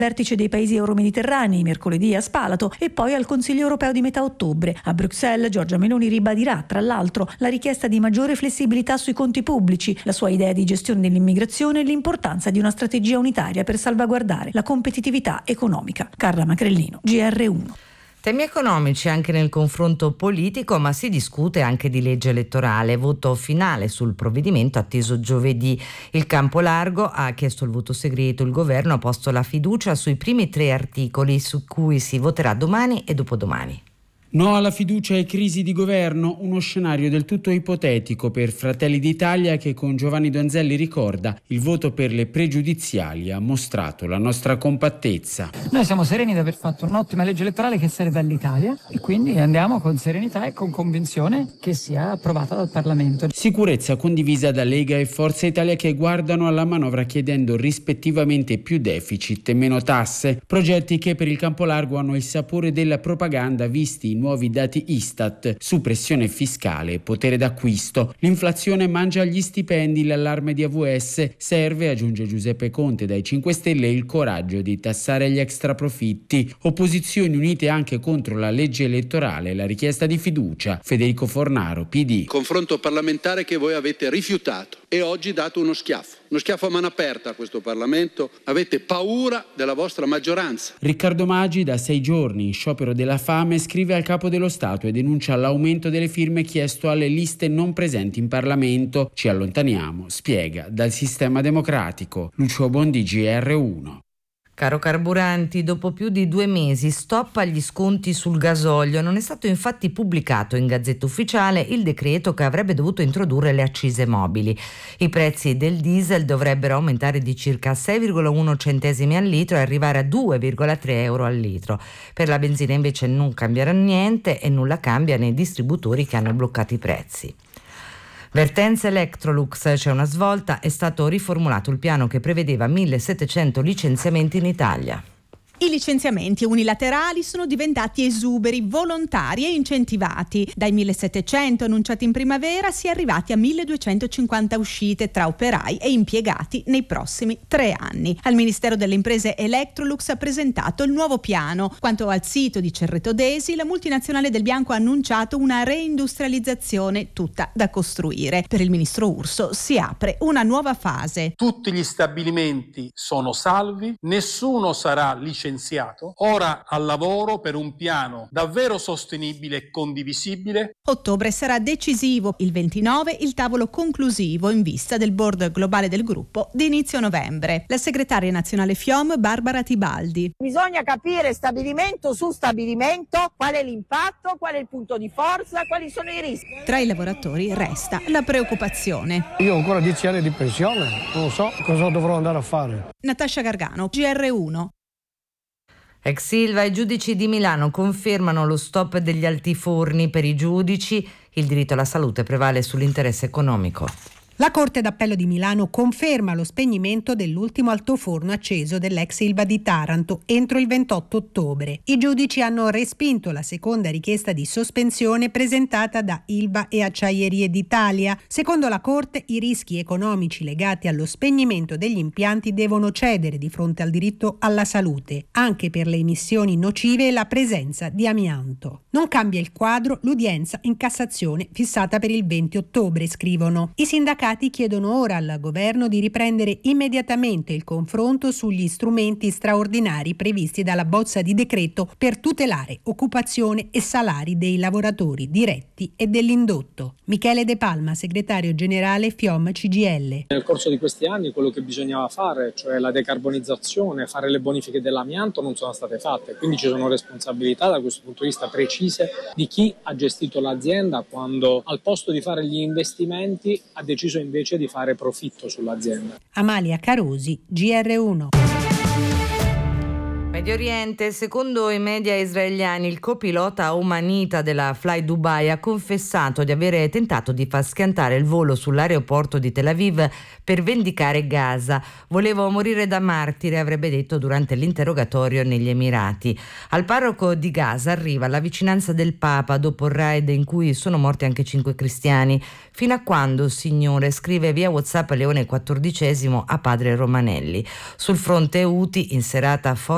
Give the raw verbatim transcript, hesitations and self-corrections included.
Vertice dei paesi euromediterranei mercoledì a Spalato e poi al Consiglio europeo di metà ottobre. A Bruxelles Giorgia Meloni ribadirà, tra l'altro, la richiesta di maggiore flessibilità sui conti pubblici, la sua idea di gestione dell'immigrazione e l'importanza di una strategia unitaria per salvaguardare la competitività economica. Carla Macrellino, G R uno. Temi economici anche nel confronto politico, ma si discute anche di legge elettorale. Voto finale sul provvedimento atteso giovedì. Il campo largo ha chiesto il voto segreto. Il governo ha posto la fiducia sui primi tre articoli su cui si voterà domani e dopodomani. No alla fiducia e crisi di governo, uno scenario del tutto ipotetico per Fratelli d'Italia che con Giovanni Donzelli ricorda il voto per le pregiudiziali ha mostrato la nostra compattezza. Noi siamo sereni di aver fatto un'ottima legge elettorale che serve all'Italia e quindi andiamo con serenità e con convinzione che sia approvata dal Parlamento. Sicurezza condivisa da Lega e Forza Italia che guardano alla manovra chiedendo rispettivamente più deficit e meno tasse, progetti che per il campo largo hanno il sapore della propaganda visti in nuovi dati Istat su pressione fiscale e potere d'acquisto. L'inflazione mangia gli stipendi, l'allarme di A V S serve, aggiunge Giuseppe Conte dai cinque Stelle, il coraggio di tassare gli extraprofitti. Opposizioni unite anche contro la legge elettorale e la richiesta di fiducia. Federico Fornaro, P D. Confronto parlamentare che voi avete rifiutato e oggi dato uno schiaffo. Uno schiaffo a mano aperta a questo Parlamento. Avete paura della vostra maggioranza. Riccardo Maggi da sei giorni in sciopero della fame scrive al capo dello Stato e denuncia l'aumento delle firme chiesto alle liste non presenti in Parlamento. Ci allontaniamo, spiega, dal sistema democratico. Lucio Bondi, G R uno. Caro carburanti, dopo più di due mesi stop agli sconti sul gasolio. Non è stato infatti pubblicato in Gazzetta Ufficiale il decreto che avrebbe dovuto introdurre le accise mobili. I prezzi del diesel dovrebbero aumentare di circa sei virgola uno centesimi al litro e arrivare a due virgola tre euro al litro. Per la benzina invece non cambierà niente e nulla cambia nei distributori che hanno bloccato i prezzi. Vertenza Electrolux, c'è una svolta, è stato riformulato il piano che prevedeva millesettecento licenziamenti in Italia. I licenziamenti unilaterali sono diventati esuberi, volontari e incentivati. Dai millesettecento annunciati in primavera si è arrivati a milleduecentocinquanta uscite tra operai e impiegati nei prossimi tre anni. Al Ministero delle Imprese Electrolux ha presentato il nuovo piano. Quanto al sito di Cerreto Desi, la multinazionale del bianco ha annunciato una reindustrializzazione tutta da costruire. Per il ministro Urso si apre una nuova fase. Tutti gli stabilimenti sono salvi, nessuno sarà licenziato. Ora al lavoro per un piano davvero sostenibile e condivisibile. Ottobre sarà decisivo. Il ventinove il tavolo conclusivo in vista del board globale del gruppo di inizio novembre. La segretaria nazionale FIOM Barbara Tibaldi. Bisogna capire stabilimento su stabilimento qual è l'impatto, qual è il punto di forza, quali sono i rischi. Tra i lavoratori resta la preoccupazione. Io ho ancora dieci anni di pensione, non so cosa dovrò andare a fare. Natascia Gargano, G R uno. Ex Ilva, i giudici di Milano confermano lo stop degli altiforni. Per i giudici il diritto alla salute prevale sull'interesse economico. La Corte d'Appello di Milano conferma lo spegnimento dell'ultimo altoforno acceso dell'ex Ilva di Taranto entro il ventotto ottobre. I giudici hanno respinto la seconda richiesta di sospensione presentata da Ilva e Acciaierie d'Italia. Secondo la Corte, i rischi economici legati allo spegnimento degli impianti devono cedere di fronte al diritto alla salute, anche per le emissioni nocive e la presenza di amianto. Non cambia il quadro l'udienza in Cassazione fissata per il venti ottobre, scrivono. I sindacati chiedono ora al governo di riprendere immediatamente il confronto sugli strumenti straordinari previsti dalla bozza di decreto per tutelare occupazione e salari dei lavoratori diretti e dell'indotto. Michele De Palma, segretario generale FIOM C G I L. Nel corso di questi anni quello che bisognava fare, cioè la decarbonizzazione, fare le bonifiche dell'amianto, non sono state fatte, quindi ci sono responsabilità da questo punto di vista precise di chi ha gestito l'azienda quando al posto di fare gli investimenti ha deciso invece di fare profitto sull'azienda. Amalia Carosi, G R uno. Medio Oriente, secondo i media israeliani, il copilota omanita della Fly Dubai ha confessato di avere tentato di far schiantare il volo sull'aeroporto di Tel Aviv per vendicare Gaza. Volevo morire da martire, avrebbe detto durante l'interrogatorio negli Emirati. Al parroco di Gaza arriva la vicinanza del Papa dopo il raid in cui sono morti anche cinque cristiani. Fino a quando, signore, scrive via WhatsApp Leone quattordicesimo a padre Romanelli. Sul fronte Houthi, in serata forte